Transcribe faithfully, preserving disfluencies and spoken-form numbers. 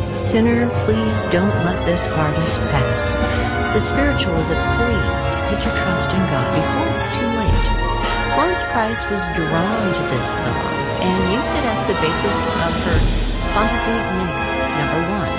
Sinner, please don't let this harvest pass. The spiritual is a plea to put your trust in God before it's too late. Florence Price was drawn to this song and used it as the basis of her Fantasie number one.